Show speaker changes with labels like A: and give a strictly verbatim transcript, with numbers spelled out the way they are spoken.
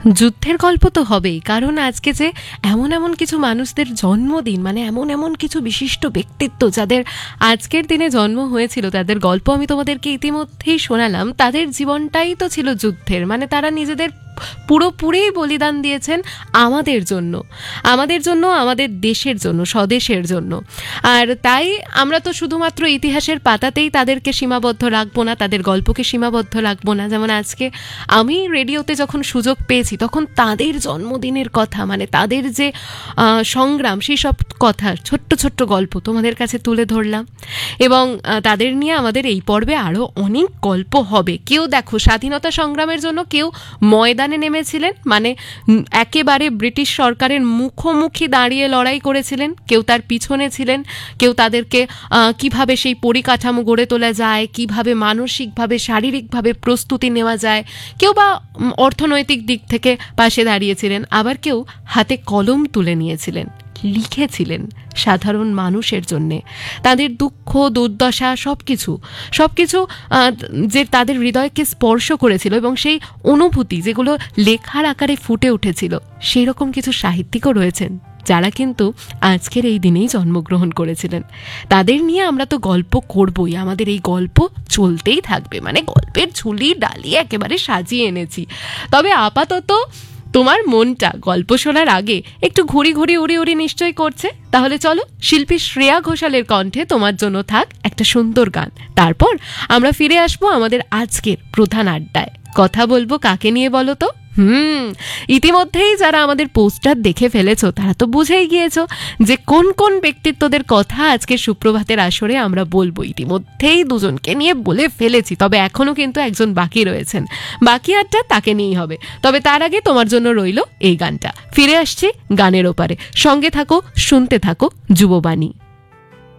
A: যুদ্ধের গল্প তো হবেই, কারণ আজকে যে এমন এমন কিছু মানুষদের জন্মদিন, মানে এমন এমন কিছু বিশিষ্ট ব্যক্তিত্ব যাদের আজকের দিনে জন্ম হয়েছিল, তাদের গল্প আমি তোমাদেরকে ইতিমধ্যেই শোনালাম। তাদের জীবনটাই তো ছিল যুদ্ধের, মানে তারা নিজেদের পুরোপুরি বলিদান দিয়েছেন আমাদের জন্য, আমাদের জন্য, আমাদের দেশের জন্য, স্বদেশের জন্য। আর তাই আমরা তো শুধুমাত্র ইতিহাসের পাতাতেই তাদেরকে সীমাবদ্ধ রাখবো না, তাদের গল্পকে সীমাবদ্ধ রাখবো না। যেমন আজকে আমি রেডিওতে যখন সুযোগ পেয়েছি তখন তাদের জন্মদিনের কথা, মানে তাদের যে সংগ্রাম, সেই সব কথা, ছোট্ট ছোট্ট গল্প তোমাদের কাছে তুলে ধরলাম। এবং তাদের নিয়ে আমাদের এই পর্বে আরও অনেক গল্প হবে। কেউ দেখো স্বাধীনতা সংগ্রামের জন্য কেউ ময়দানে নেমেছিলেন, মানে একেবারে ব্রিটিশ সরকারের মুখোমুখি দাঁড়িয়ে লড়াই করেছিলেন, কেউ তার পিছনে ছিলেন, কেউ তাদেরকে কিভাবে সেই পরিকাঠামো গড়ে তোলা যায়, কিভাবে মানসিকভাবে শারীরিকভাবে প্রস্তুতি নেওয়া যায়, কেউ বা অর্থনৈতিক দিক থেকে পাশে দাঁড়িয়েছিলেন, আবার কেউ হাতে কলম তুলে নিয়েছিলেন, লিখেছিলেন সাধারণ মানুষের জন্যে, তাদের দুঃখ দুর্দশা সব কিছু সব কিছু যে তাদের হৃদয়কে স্পর্শ করেছিল, এবং সেই অনুভূতি যেগুলো লেখার আকারে ফুটে উঠেছিল, সেই রকম কিছু সাহিত্যিকও রয়েছেন যারা কিন্তু আজকের এই দিনেই জন্মগ্রহণ করেছিলেন। তাদের নিয়ে আমরা তো গল্প করবই, আমাদের এই গল্প চলতেই থাকবে, মানে গল্পের ঝুলি ডালি একেবারে সাজিয়ে এনেছি। তবে আপাতত তোমার মনটা গল্প শোনার আগে একটু ঘুরি ঘুরি উড়ি উড়ি নিশ্চয়ই করছে। তাহলে চলো, শিল্পী শ্রেয়া ঘোষালের কণ্ঠে তোমার জন্য থাক একটা সুন্দর গান। তারপর আমরা ফিরে আসবো আমাদের আজকের প্রধান আড্ডায়। কথা বলবো কাকে নিয়ে বলো তো? হুম ইতিমধ্যেই যারা আমাদের পোস্টার দেখে ফেলেছো তারা তো বুঝেই গিয়েছো যে কোন কোন ব্যক্তিত্বদের কথা আজকে সুপ্রভাতের আসরে আমরা বলবো। ইতিমধ্যেই দুজনকে নিয়ে বলে ফেলেছি, তবে এখনো কিন্তু একজন বাকি রয়েছেন। বাকি আড্ডা তাকে নিয়েই হবে। তবে তার আগে তোমার জন্য রইল এই গানটা। ফিরে আসছি গানের ওপারে, সঙ্গে থাকো, শুনতে থাকো যুববাণী।